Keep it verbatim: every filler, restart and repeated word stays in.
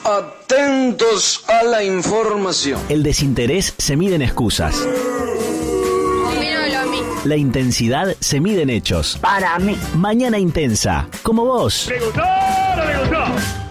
Atentos a la información. El desinterés se mide en excusas. La intensidad se mide en hechos. Para mí. Mañana intensa, como vos. ¿Me gustó o no me gustó?